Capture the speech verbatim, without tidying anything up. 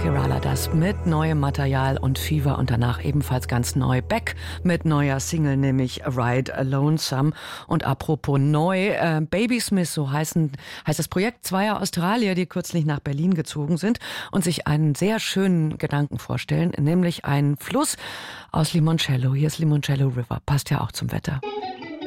Kerala das mit neuem Material und Fever und danach ebenfalls ganz neu Beck mit neuer Single, nämlich Ride Lonesome. Und apropos neu, äh, Baby Smith, so heißen, heißt das Projekt zweier Australier, die kürzlich nach Berlin gezogen sind und sich einen sehr schönen Gedanken vorstellen, nämlich einen Fluss aus Limoncello. Hier ist Limoncello River, passt ja auch zum Wetter.